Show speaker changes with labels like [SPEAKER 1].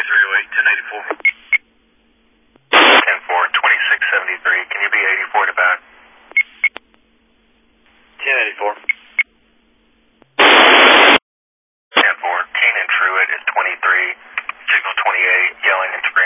[SPEAKER 1] 2308, 10-4, 2673. Can you be 84 to back?
[SPEAKER 2] 1084.
[SPEAKER 1] 10-4, Keenan Truitt is 23, signal 28, yelling and screaming.